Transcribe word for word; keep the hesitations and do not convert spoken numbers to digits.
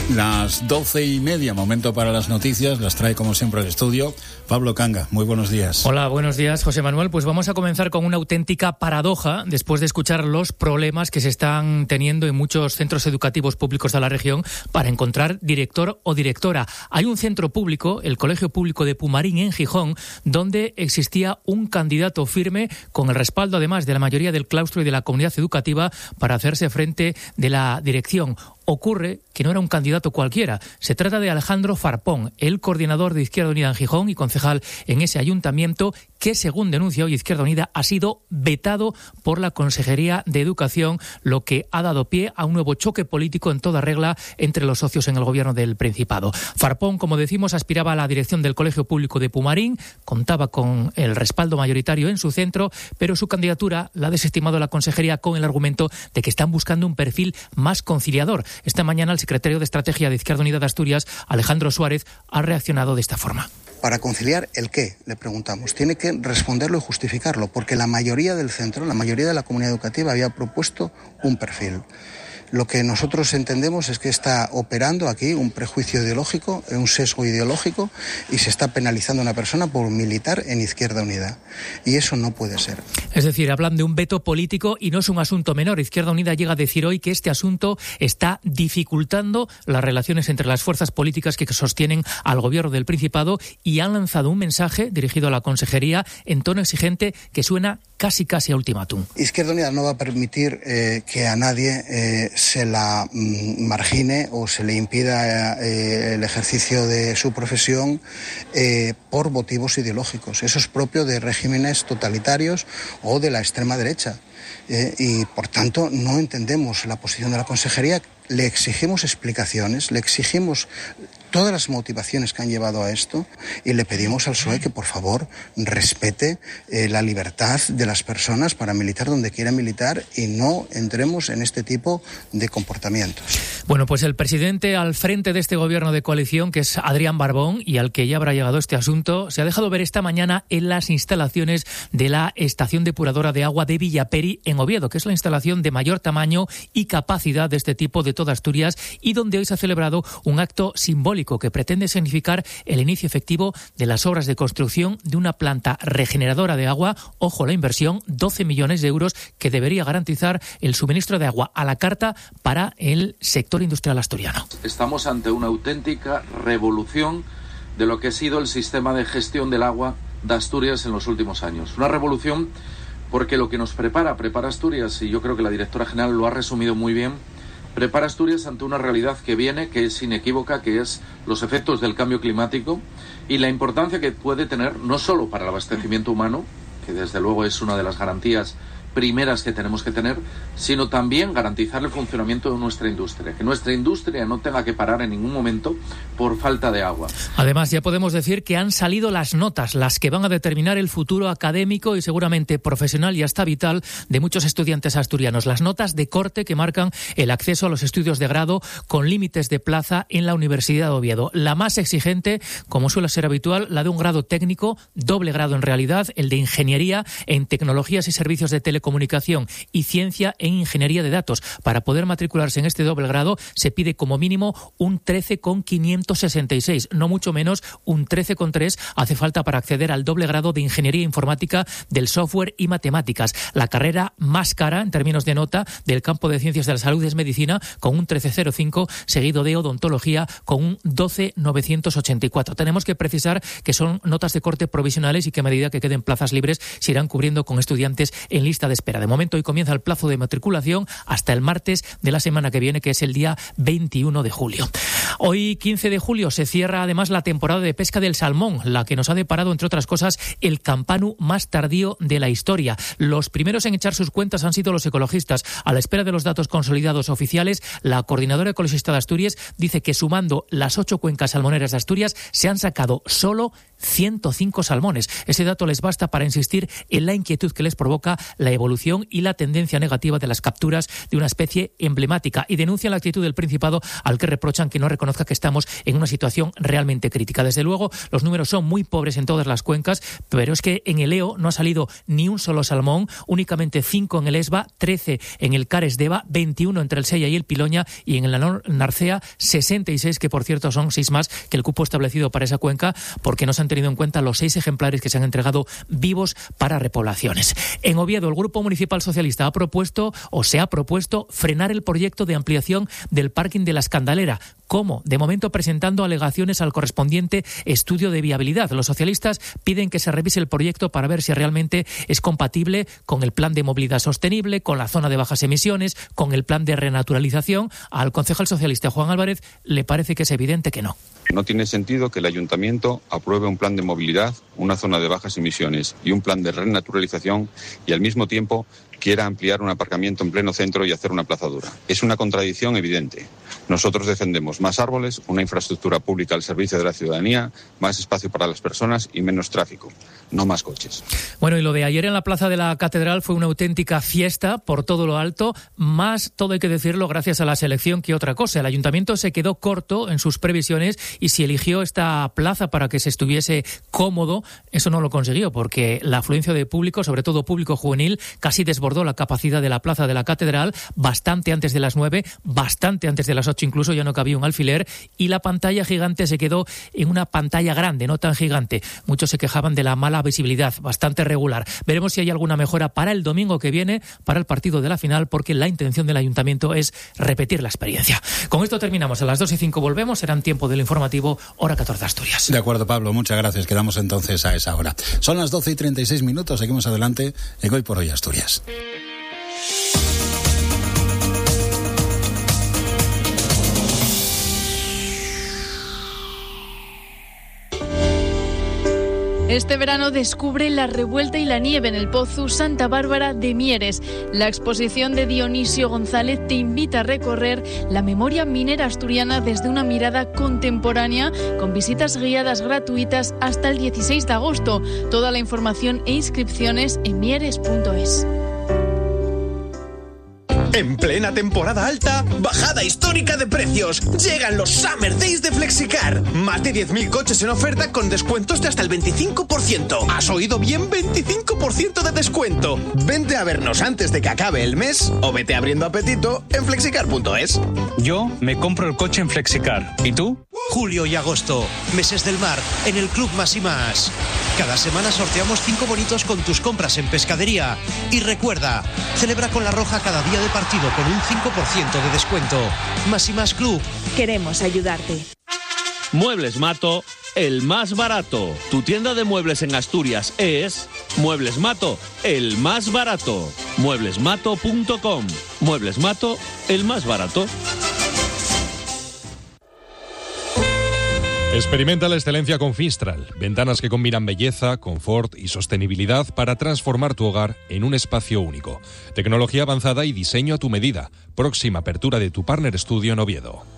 Las doce y media, momento para las noticias, las trae como siempre al estudio Pablo Canga. Muy buenos días. Hola, buenos días, José Manuel. Pues vamos a comenzar con una auténtica paradoja después de escuchar los problemas que se están teniendo en muchos centros educativos públicos de la región para encontrar director o directora. Hay un centro público, el Colegio Público de Pumarín en Gijón, donde existía un candidato firme con el respaldo además de la mayoría del claustro y de la comunidad educativa para hacerse frente de la dirección. Ocurre que no era un candidato cualquiera. Se trata de Alejandro Farpón, el coordinador de Izquierda Unida en Gijón y concejal en ese ayuntamiento, que según denuncia hoy Izquierda Unida ha sido vetado por la Consejería de Educación, lo que ha dado pie a un nuevo choque político en toda regla entre los socios en el gobierno del Principado. Farpón, como decimos, aspiraba a la dirección del Colegio Público de Pumarín, contaba con el respaldo mayoritario en su centro, pero su candidatura la ha desestimado la Consejería con el argumento de que están buscando un perfil más conciliador. Esta mañana el secretario de Estrategia de Izquierda Unida de Asturias, Alejandro Suárez, ha reaccionado de esta forma. ¿Para conciliar el qué?, le preguntamos. Tiene que responderlo y justificarlo, porque la mayoría del centro, la mayoría de la comunidad educativa había propuesto un perfil. Lo que nosotros entendemos es que está operando aquí un prejuicio ideológico, un sesgo ideológico, y se está penalizando a una persona por militar en Izquierda Unida. Y eso no puede ser. Es decir, hablan de un veto político y no es un asunto menor. Izquierda Unida llega a decir hoy que este asunto está dificultando las relaciones entre las fuerzas políticas que sostienen al gobierno del Principado y han lanzado un mensaje dirigido a la Consejería en tono exigente que suena casi casi a ultimátum. Izquierda Unida no va a permitir eh, que a nadie eh, se la mm, margine o se le impida eh, el ejercicio de su profesión eh, por motivos ideológicos. Eso es propio de regímenes totalitarios o de la extrema derecha. Eh, y, por tanto, no entendemos la posición de la Consejería. Le exigimos explicaciones, le exigimos todas las motivaciones que han llevado a esto y le pedimos al P S O E que, por favor, respete eh, la libertad de las personas para militar donde quieran militar y no entremos en este tipo de comportamientos. Bueno, pues el presidente al frente de este gobierno de coalición, que es Adrián Barbón, y al que ya habrá llegado este asunto, se ha dejado ver esta mañana en las instalaciones de la estación depuradora de agua de Villaperi en Oviedo, que es la instalación de mayor tamaño y capacidad de este tipo de toda Asturias y donde hoy se ha celebrado un acto simbólico que pretende significar el inicio efectivo de las obras de construcción de una planta regeneradora de agua. Ojo, la inversión, doce millones de euros, que debería garantizar el suministro de agua a la carta para el sector industrial asturiano. Estamos ante una auténtica revolución de lo que ha sido el sistema de gestión del agua de Asturias en los últimos años. Una revolución porque lo que nos prepara, prepara Asturias, y yo creo que la directora general lo ha resumido muy bien, prepara Asturias ante una realidad que viene, que es inequívoca, que es los efectos del cambio climático y la importancia que puede tener no solo para el abastecimiento humano, que desde luego es una de las garantías primeras que tenemos que tener, sino también garantizar el funcionamiento de nuestra industria, que nuestra industria no tenga que parar en ningún momento por falta de agua. Además, ya podemos decir que han salido las notas, las que van a determinar el futuro académico y seguramente profesional y hasta vital de muchos estudiantes asturianos. Las notas de corte que marcan el acceso a los estudios de grado con límites de plaza en la Universidad de Oviedo. La más exigente, como suele ser habitual, la de un grado técnico, doble grado en realidad, el de Ingeniería en Tecnologías y Servicios de Telecomunicación y Ciencia en Ingeniería de Datos. Para poder matricularse en este doble grado se pide como mínimo un trece coma quinientos sesenta y seis, no mucho menos un trece coma tres hace falta para acceder al doble grado de Ingeniería Informática del Software y Matemáticas. La carrera más cara en términos de nota del campo de Ciencias de la Salud es Medicina con un trece coma cero cinco, seguido de Odontología con un doce coma novecientos ochenta y cuatro. Tenemos que precisar que son notas de corte provisionales y que a medida que queden plazas libres se irán cubriendo con estudiantes en lista de espera. De momento hoy comienza el plazo de matriculación hasta el martes de la semana que viene, que es el día veintiuno de julio. Hoy, quince de julio, se cierra además la temporada de pesca del salmón, la que nos ha deparado, entre otras cosas, el campanu más tardío de la historia. Los primeros en echar sus cuentas han sido los ecologistas. A la espera de los datos consolidados oficiales, la coordinadora ecologista de Asturias dice que sumando las ocho cuencas salmoneras de Asturias se han sacado solo ciento cinco salmones. Ese dato les basta para insistir en la inquietud que les provoca la evolución y la tendencia negativa de las capturas de una especie emblemática, y denuncian la actitud del Principado, al que reprochan que no reconozca que estamos en una situación realmente crítica. Desde luego, los números son muy pobres en todas las cuencas, pero es que en el Eo no ha salido ni un solo salmón, únicamente cinco en el Esba, trece en el Cares Deva, veintiuno entre el Sella y el Piloña, y en el Narcea sesenta y seis, que por cierto son seis más que el cupo establecido para esa cuenca, porque no se han tenido en cuenta los seis ejemplares que se han entregado vivos para repoblaciones. En Oviedo, el Grupo Municipal Socialista ha propuesto, o se ha propuesto, frenar el proyecto de ampliación del parking de la Escandalera. ¿Cómo? De momento presentando alegaciones al correspondiente estudio de viabilidad. Los socialistas piden que se revise el proyecto para ver si realmente es compatible con el plan de movilidad sostenible, con la zona de bajas emisiones, con el plan de renaturalización. Al concejal socialista Juan Álvarez le parece que es evidente que no. No tiene sentido que el ayuntamiento apruebe un plan de movilidad, una zona de bajas emisiones y un plan de renaturalización y al mismo tiempo quiera ampliar un aparcamiento en pleno centro y hacer una plazadura. Es una contradicción evidente. Nosotros defendemos más árboles, una infraestructura pública al servicio de la ciudadanía, más espacio para las personas y menos tráfico, no más coches. Bueno, y lo de ayer en la Plaza de la Catedral fue una auténtica fiesta por todo lo alto, más, todo hay que decirlo, gracias a la selección que otra cosa. El ayuntamiento se quedó corto en sus previsiones y si eligió esta plaza para que se estuviese cómodo, eso no lo consiguió, porque la afluencia de público, sobre todo público juvenil, casi desbordó la capacidad de la Plaza de la Catedral bastante antes de las nueve, bastante antes de las ocho incluso, ya no cabía un alfiler, y la pantalla gigante se quedó en una pantalla grande, no tan gigante. Muchos se quejaban de la mala visibilidad, bastante regular. Veremos si hay alguna mejora para el domingo que viene, para el partido de la final, porque la intención del ayuntamiento es repetir la experiencia. Con esto terminamos. A las dos y cinco volvemos, serán tiempo del informativo, hora catorce Asturias. De acuerdo, Pablo, muchas gracias. Quedamos entonces a esa hora. Son las doce y treinta y seis minutos, seguimos adelante en Hoy por Hoy Asturias. Este verano descubre la revuelta y la nieve en el Pozu Santa Bárbara de Mieres. La exposición de Dionisio González te invita a recorrer la memoria minera asturiana desde una mirada contemporánea, con visitas guiadas gratuitas hasta el dieciséis de agosto. Toda la información e inscripciones en mieres punto es. En plena temporada alta, bajada histórica de precios. Llegan los Summer Days de Flexicar. Más de diez mil coches en oferta con descuentos de hasta el veinticinco por ciento. ¿Has oído bien? veinticinco por ciento de descuento. Vente a vernos antes de que acabe el mes o vete abriendo apetito en flexicar punto es. Yo me compro el coche en Flexicar. ¿Y tú? Julio y agosto, meses del mar, en el Club Más y Más. Cada semana sorteamos cinco bonitos con tus compras en pescadería. Y recuerda, celebra con La Roja cada día de partido con un cinco por ciento de descuento. Más y Más Club. Queremos ayudarte. Muebles Mato, el más barato. Tu tienda de muebles en Asturias es Muebles Mato, el más barato. muebles mato punto com. Muebles Mato, el más barato. Experimenta la excelencia con Fistral, ventanas que combinan belleza, confort y sostenibilidad para transformar tu hogar en un espacio único. Tecnología avanzada y diseño a tu medida. Próxima apertura de tu Partner Studio en Oviedo.